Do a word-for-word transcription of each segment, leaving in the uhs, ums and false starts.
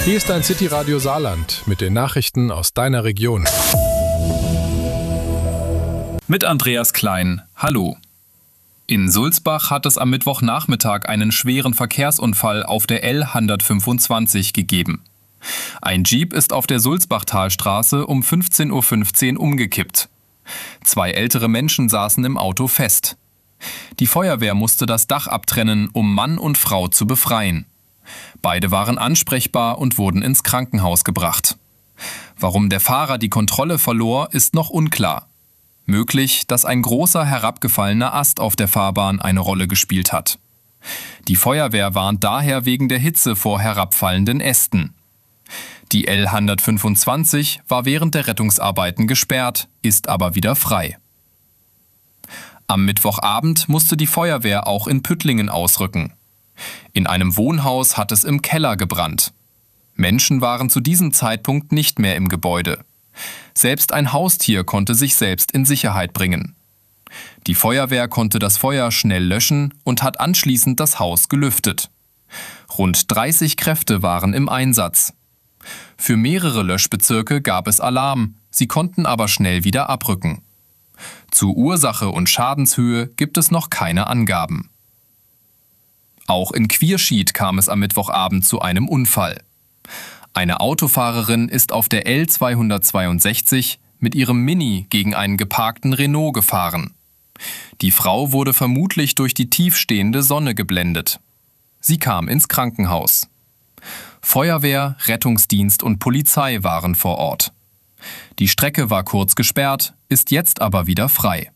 Hier ist dein City Radio Saarland mit den Nachrichten aus deiner Region. Mit Andreas Klein. Hallo. In Sulzbach hat es am Mittwochnachmittag einen schweren Verkehrsunfall auf der L hundertfünfundzwanzig gegeben. Ein Jeep ist auf der Sulzbachtalstraße um fünfzehn Uhr fünfzehn umgekippt. Zwei ältere Menschen saßen im Auto fest. Die Feuerwehr musste das Dach abtrennen, um Mann und Frau zu befreien. Beide waren ansprechbar und wurden ins Krankenhaus gebracht. Warum der Fahrer die Kontrolle verlor, ist noch unklar. Möglich, dass ein großer herabgefallener Ast auf der Fahrbahn eine Rolle gespielt hat. Die Feuerwehr warnt daher wegen der Hitze vor herabfallenden Ästen. Die L hundertfünfundzwanzig war während der Rettungsarbeiten gesperrt, ist aber wieder frei. Am Mittwochabend musste die Feuerwehr auch in Püttlingen ausrücken. In einem Wohnhaus hat es im Keller gebrannt. Menschen waren zu diesem Zeitpunkt nicht mehr im Gebäude. Selbst ein Haustier konnte sich selbst in Sicherheit bringen. Die Feuerwehr konnte das Feuer schnell löschen und hat anschließend das Haus gelüftet. Rund dreißig Kräfte waren im Einsatz. Für mehrere Löschbezirke gab es Alarm, sie konnten aber schnell wieder abrücken. Zu Ursache und Schadenshöhe gibt es noch keine Angaben. Auch in Quierschied kam es am Mittwochabend zu einem Unfall. Eine Autofahrerin ist auf der L zweihundertzweiundsechzig mit ihrem Mini gegen einen geparkten Renault gefahren. Die Frau wurde vermutlich durch die tiefstehende Sonne geblendet. Sie kam ins Krankenhaus. Feuerwehr, Rettungsdienst und Polizei waren vor Ort. Die Strecke war kurz gesperrt, ist jetzt aber wieder frei.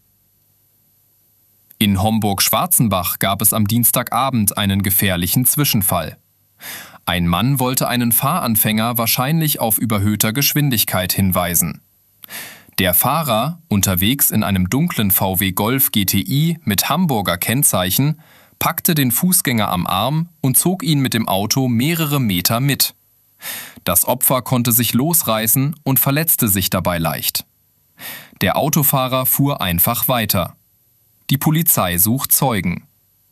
In Homburg-Schwarzenbach gab es am Dienstagabend einen gefährlichen Zwischenfall. Ein Mann wollte einen Fahranfänger wahrscheinlich auf überhöhter Geschwindigkeit hinweisen. Der Fahrer, unterwegs in einem dunklen V W Golf G T I mit Hamburger Kennzeichen, packte den Fußgänger am Arm und zog ihn mit dem Auto mehrere Meter mit. Das Opfer konnte sich losreißen und verletzte sich dabei leicht. Der Autofahrer fuhr einfach weiter. Die Polizei sucht Zeugen.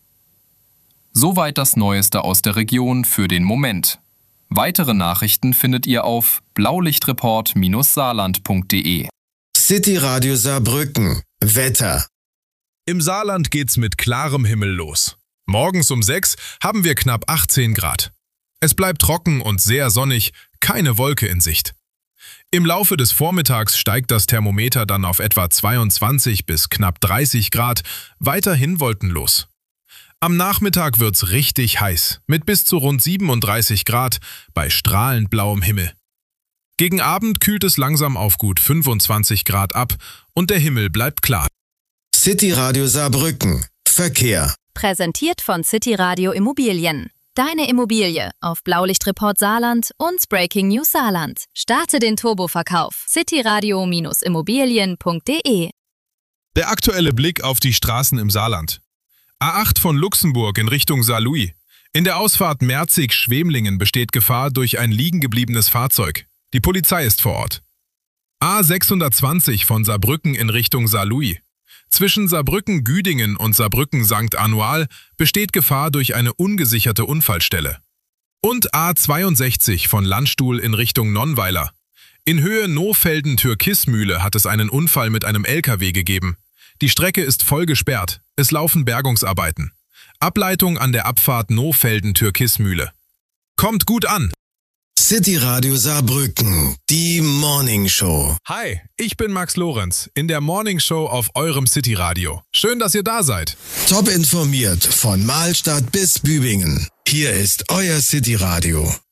Soweit das Neueste aus der Region für den Moment. Weitere Nachrichten findet ihr auf blaulichtreport Bindestrich saarland punkt de. City Radio Saarbrücken. Wetter. Im Saarland geht's mit klarem Himmel los. Morgens um sechs haben wir knapp achtzehn Grad. Es bleibt trocken und sehr sonnig, keine Wolke in Sicht. Im Laufe des Vormittags steigt das Thermometer dann auf etwa zweiundzwanzig bis knapp dreißig Grad, weiterhin wolkenlos. Am Nachmittag wird's richtig heiß, mit bis zu rund siebenunddreißig Grad bei strahlend blauem Himmel. Gegen Abend kühlt es langsam auf gut fünfundzwanzig Grad ab und der Himmel bleibt klar. City Radio Saarbrücken. Verkehr. Präsentiert von City Radio Immobilien. Deine Immobilie auf Blaulichtreport Saarland und Breaking News Saarland. Starte den Turboverkauf. cityradio Immobilien punkt de. Der aktuelle Blick auf die Straßen im Saarland. A acht von Luxemburg in Richtung Saarlouis. In der Ausfahrt Merzig-Schwemlingen besteht Gefahr durch ein liegengebliebenes Fahrzeug. Die Polizei ist vor Ort. A sechshundertzwanzig von Saarbrücken in Richtung Saarlouis. Zwischen Saarbrücken-Güdingen und Saarbrücken-Sankt Anual besteht Gefahr durch eine ungesicherte Unfallstelle. Und A zweiundsechzig von Landstuhl in Richtung Nonnweiler. In Höhe Nohfelden-Türkismühle hat es einen Unfall mit einem L K W gegeben. Die Strecke ist voll gesperrt. Es laufen Bergungsarbeiten. Ableitung an der Abfahrt Nohfelden-Türkismühle. Kommt gut an! City Radio Saarbrücken, die Morning Show. Hi, ich bin Max Lorenz in der Morning Show auf eurem City Radio. Schön, dass ihr da seid. Top informiert von Mahlstadt bis Bübingen. Hier ist euer City Radio.